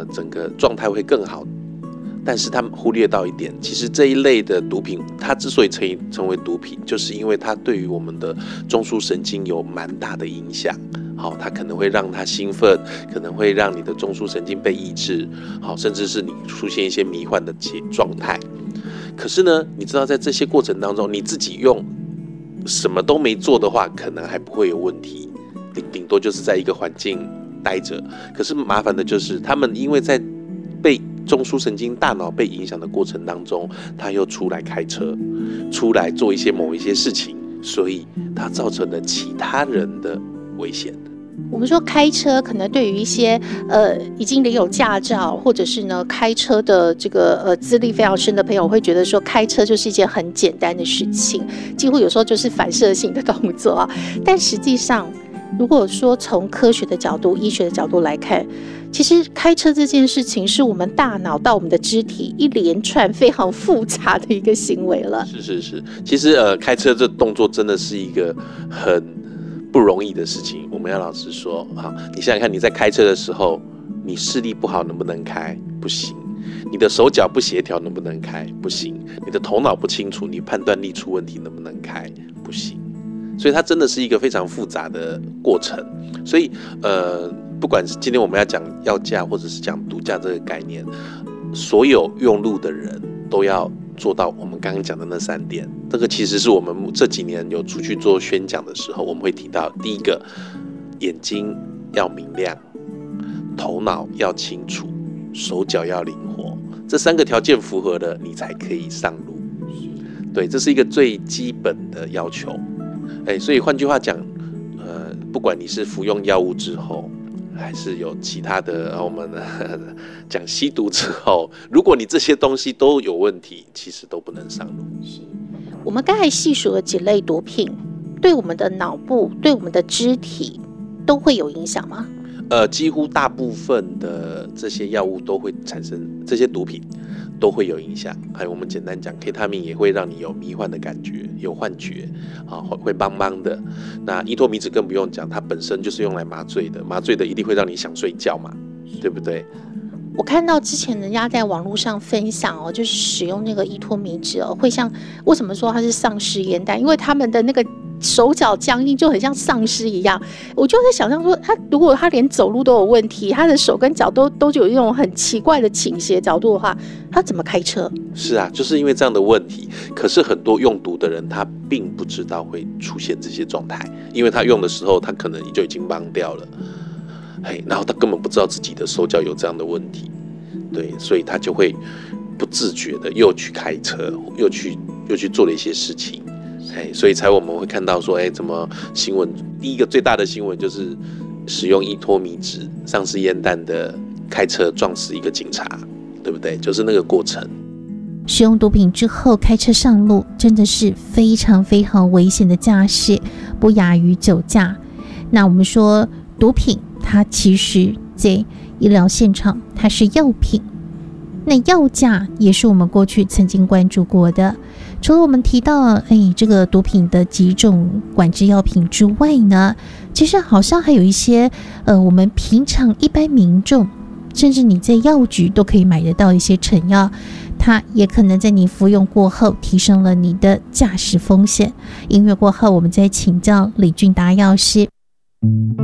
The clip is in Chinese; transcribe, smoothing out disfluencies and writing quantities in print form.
整个状态会更好。但是他们忽略到一点，其实这一类的毒品，它之所以成为毒品，就是因为它对于我们的中枢神经有蛮大的影响。好，它可能会让它兴奋，可能会让你的中枢神经被抑制，好，甚至是你出现一些迷幻的状态。可是呢，你知道在这些过程当中，你自己用什么都没做的话，可能还不会有问题，顶多就是在一个环境待着。可是麻烦的就是他们因为在被中枢神经大脑被影响的过程当中，他又出来开车，出来做某一些事情，所以他造成了其他人的危险。 我们说开车可能对于一些已经领有驾照，或者是呢开车的这个资历非常深的朋友，会觉得说开车就是一件很简单的事情，几乎有时候就是反射性的动作啊。但实际上，如果说从科学的角度、医学的角度来看，其实开车这件事情是我们大脑到我们的肢体一连串非常复杂的一个行为了。 是，其实开车这动作真的是一个很不容易的事情。我们要老实说，好，你想想看，你在开车的时候，你视力不好能不能开？不行。你的手脚不协调能不能开？不行。你的头脑不清楚，你判断力出问题能不能开？不行。所以它真的是一个非常复杂的过程。所以不管是今天我们要讲药驾或者是讲毒驾这个概念，所有用路的人都要做到我们刚刚讲的那3点。这个其实是我们这几年有出去做宣讲的时候，我们会提到，第一个，眼睛要明亮，头脑要清楚，手脚要灵活，这3个条件符合了，你才可以上路。对，这是一个最基本的要求。所以换句话讲，不管你是服用药物之后，还是有其他的，我们讲吸毒之后，如果你这些东西都有问题，其实都不能上路。 我们刚才细数了几类毒品，对我们的脑部、对我们的肢体都会有影响吗？ 几乎大部分的这些药物都会产生，这些毒品都会有影响。还有我们简单讲，K 他命也会让你有迷幻的感觉，有幻觉，会茫茫的。那依托米酯更不用讲，它本身就是用来麻醉的，麻醉的一定会让你想睡觉嘛，对不对？ 我看到之前人家在网络上分享就是使用那个依托米酯会像，为什么说它是丧尸烟弹？因为他们的那个手脚僵硬，就很像丧尸一样。我就在想象说，如果他连走路都有问题，他的手跟脚都有一种很奇怪的倾斜角度的话，他怎么开车？是啊，就是因为这样的问题。可是很多用毒的人，他并不知道会出现这些状态，因为他用的时候，他可能就已经忘掉了。然后他根本不知道自己的手脚有这样的问题，对，所以他就会不自觉的又去开车，又去做了一些事情，所以我们会看到说，怎么新闻第一个最大的新闻就是使用依托米酯丧尸烟弹的开车撞死一个警察，对不对？就是那个过程。 使用毒品之后开车上路，真的是非常非常危险的驾驶，不亚于酒驾。那我们说毒品它其实在医疗现场它是药品，那药驾也是我们过去曾经关注过的。除了我们提到这个毒品的几种管制药品之外呢，其实好像还有一些我们平常一般民众甚至你在药局都可以买得到一些成药，它也可能在你服用过后提升了你的驾驶风险。音乐过后我们再请教李俊达药师。